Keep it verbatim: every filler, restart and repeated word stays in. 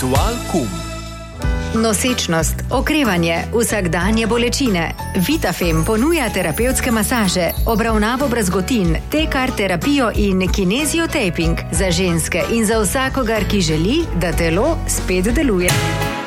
Ritual Kum. Nosečnost, okrevanje, vsakdanje bolečine. Vitafem ponuja terapevtske masaže, obravnavo brazgotin, T-kar terapijo in kineziotaping za ženske in za vsakogar, ki želi, da telo spet deluje.